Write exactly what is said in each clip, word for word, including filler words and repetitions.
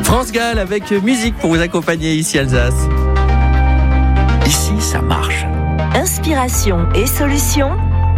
France Gall avec musique pour vous accompagner ici Alsace. Ici, ça marche. Inspiration et solutions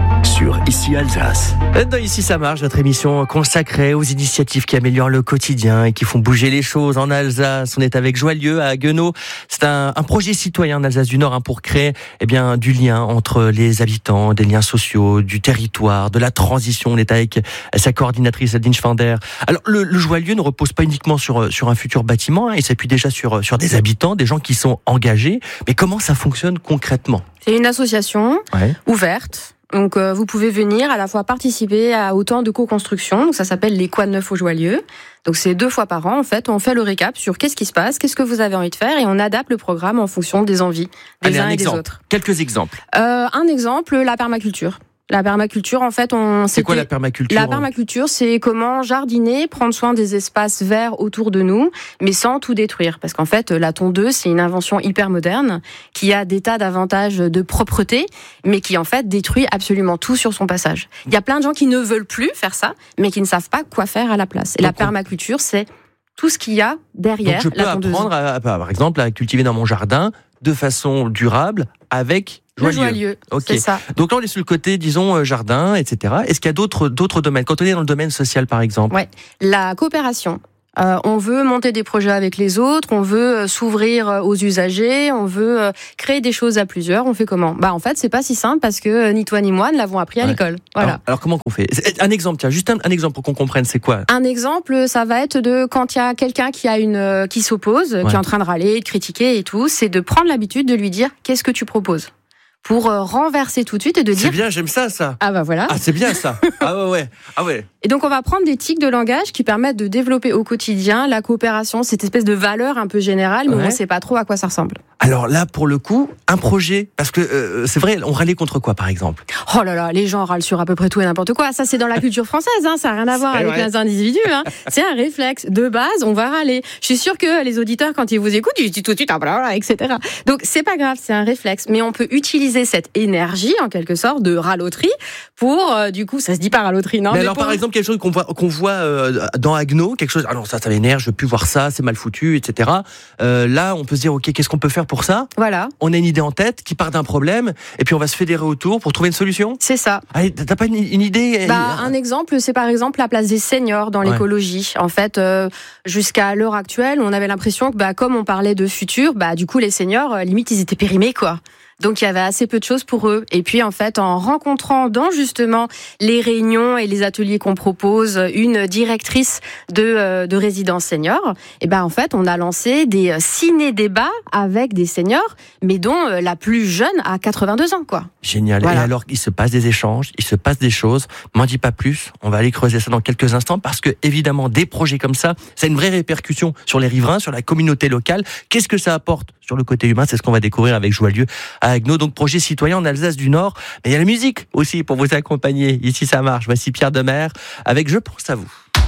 Sur Ici Alsace. Dans Ici ça marche, notre émission consacrée aux initiatives qui améliorent le quotidien et qui font bouger les choses en Alsace. On est avec Joyeux à Haguenau. C'est un, un projet citoyen en Alsace du Nord hein, pour créer eh bien, du lien entre les habitants, des liens sociaux, du territoire, de la transition. On est avec sa coordinatrice Adine Schwander. Alors le, le Joyeux ne repose pas uniquement sur, sur un futur bâtiment, hein, il s'appuie déjà sur, sur des habitants, des gens qui sont engagés. Mais comment ça fonctionne concrètement ? C'est une association ouais. ouverte. Donc euh, vous pouvez venir à la fois participer à autant de co-construction, donc ça s'appelle les Quoi de neuf au Joyeux. Donc c'est deux fois par an en fait, on fait le récap sur qu'est-ce qui se passe, qu'est-ce que vous avez envie de faire et on adapte le programme en fonction des envies des Allez, uns un et exemple. des autres. Quelques exemples. Euh, un exemple, la permaculture. La permaculture, en fait, on. C'est quoi la permaculture ? La permaculture, c'est comment jardiner, prendre soin des espaces verts autour de nous, mais sans tout détruire. Parce qu'en fait, la tondeuse, c'est une invention hyper moderne qui a des tas d'avantages de propreté, mais qui en fait détruit absolument tout sur son passage. Il y a plein de gens qui ne veulent plus faire ça, mais qui ne savent pas quoi faire à la place. Et Donc, la permaculture, c'est tout ce qu'il y a derrière Donc je peux la tondeuse. apprendre, à, à, par exemple, à cultiver dans mon jardin de façon durable avec Le Joyeux. Joyeux, Ok. c'est ça. Donc là, on est sur le côté, disons, euh, jardin, et cetera. Est-ce qu'il y a d'autres, d'autres domaines ? Quand on est dans le domaine social, par exemple. Ouais. La coopération. Euh, on veut monter des projets avec les autres, on veut euh, s'ouvrir aux usagers, on veut euh, créer des choses à plusieurs. On fait comment ? Bah en fait, c'est pas si simple parce que euh, ni toi ni moi ne l'avons appris à Ouais. l'école. Voilà. Alors, alors, comment qu'on fait ? Un exemple, tiens, juste un, un exemple pour qu'on comprenne, c'est quoi ? Un exemple, ça va être de quand il y a quelqu'un qui a une euh, qui s'oppose, Ouais. qui est en train de râler, de critiquer et tout, c'est de prendre l'habitude de lui dire qu'est-ce que tu proposes pour euh, renverser tout de suite et de C'est dire bien, j'aime ça, ça. ah bah voilà. Ah, c'est bien ça. Ah ouais, ouais. Ah ouais. Et donc on va prendre des tics de langage qui permettent de développer au quotidien la coopération, cette espèce de valeur un peu générale, mais Ouais. on ne sait pas trop à quoi ça ressemble. Alors là, pour le coup, un projet, parce que euh, c'est vrai, on râlait contre quoi, par exemple ? Oh là là, les gens râlent sur à peu près tout et n'importe quoi. Ça, c'est dans la culture française, hein. Ça n'a rien à voir C'est avec vrai. les individus. Hein. C'est un réflexe. De base, on va râler. Je suis sûre que les auditeurs, quand ils vous écoutent, ils disent tout de suite, ah, blablabla, et cetera. Donc, c'est pas grave, c'est un réflexe. Mais on peut utiliser cette énergie, en quelque sorte, de râloterie pour, euh, du coup, ça se dit pas râloterie, non mais mais alors, pour... par exemple, quelque chose qu'on voit, qu'on voit euh, dans Haguenau, quelque chose, ah non, ça, ça m'énerve, je veux plus voir ça, c'est mal foutu, et cetera. Euh, là, on peut se dire, ok, qu'est-ce qu'on peut faire pour ça ? Voilà, On a une idée en tête qui part d'un problème, et puis on va se fédérer autour pour trouver une solution. c'est ça. Allez, t'as pas une, une idée ? Bah, un exemple, c'est par exemple la place des seniors dans Ouais. l'écologie. En fait, euh, jusqu'à l'heure actuelle, on avait l'impression que, bah, comme on parlait de futur, bah, du coup, les seniors, euh, limite, ils étaient périmés, quoi. Donc il y avait assez peu de choses pour eux. Et puis en fait, en rencontrant dans justement les réunions et les ateliers qu'on propose, une directrice de, euh, de résidence senior, et ben en fait, on a lancé des ciné-débats avec des seniors, mais dont euh, la plus jeune a quatre-vingt-deux ans, quoi. Génial. Voilà. Et alors, il se passe des échanges, il se passe des choses. M'en dis pas plus. On va aller creuser ça dans quelques instants parce que, évidemment, des projets comme ça, ça a une vraie répercussion sur les riverains, sur la communauté locale. Qu'est-ce que ça apporte sur le côté humain ? C'est ce qu'on va découvrir avec Joyeux à Haguenau. Donc, projet citoyen en Alsace du Nord. Mais il y a la musique aussi pour vous accompagner. Ici, ça marche. Voici Pierre Demers avec Je pense à vous.